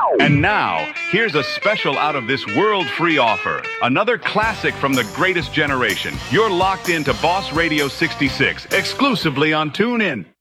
And now, here's a special out-of-this-world free offer. Another classic from the greatest generation. You're locked into Boss Radio 66, exclusively on TuneIn.